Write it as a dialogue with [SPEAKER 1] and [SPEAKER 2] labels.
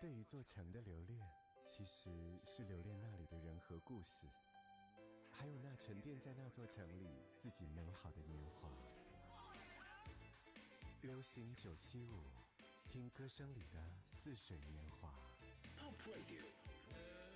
[SPEAKER 1] 对一座城的留恋，其实是留恋那里的人和故事，还有那沉淀在那座城里自己美好的年华。流行975，听歌声里的似水年华。
[SPEAKER 2] Top Radio